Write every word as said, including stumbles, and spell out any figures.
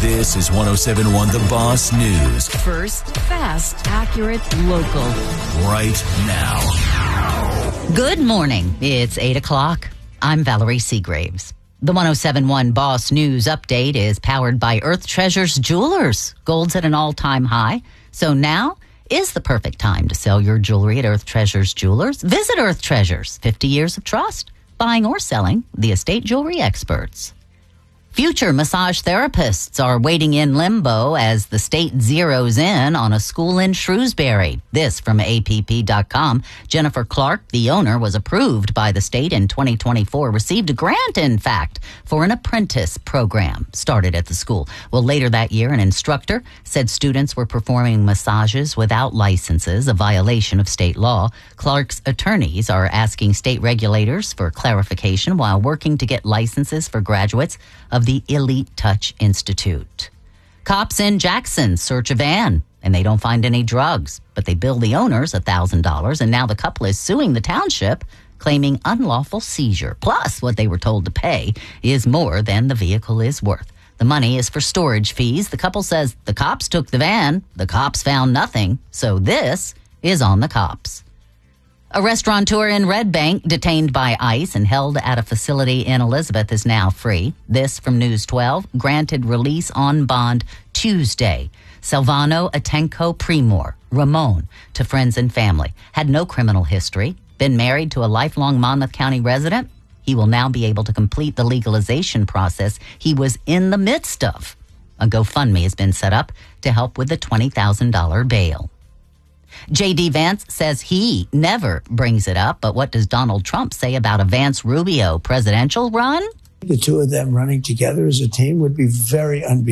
This is one oh seven point one The Boss News. First, fast, accurate, local. Right now. Good morning. It's eight o'clock. I'm Valerie Seagraves. The one oh seven point one Boss News update is powered by Earth Treasures Jewelers. Gold's at an all-time high. So now is the perfect time to sell your jewelry at Earth Treasures Jewelers. Visit Earth Treasures. fifty years of trust. Buying or selling, the estate jewelry experts. Future massage therapists are waiting in limbo as the state zeroes in on a school in Shrewsbury. This from A P P dot com. Jennifer Clark, the owner, was approved by the state in twenty twenty-four, received a grant, in fact, for an apprentice program started at the school. Well, later that year, an instructor said students were performing massages without licenses, a violation of state law. Clark's attorneys are asking state regulators for clarification while working to get licenses for graduates of the Elite Touch Institute. Cops in Jackson search a van, and they don't find any drugs, but they bill the owners one thousand dollars, and now the couple is suing the township, claiming unlawful seizure. Plus, what they were told to pay is more than the vehicle is worth. The money is for storage fees. The couple says the cops took the van, the cops found nothing, so this is on the cops. A restaurateur in Red Bank, detained by ICE and held at a facility in Elizabeth, is now free. This from News twelve, granted release on bond Tuesday. Silvano Atenco Primor, Ramon, to friends and family, had no criminal history, been married to a lifelong Monmouth County resident. He will now be able to complete the legalization process he was in the midst of. A GoFundMe has been set up to help with the twenty thousand dollars bail. J D. Vance says he never brings it up, but what does Donald Trump say about a Vance-Rubio presidential run? The two of them running together as a team would be very unbelievable.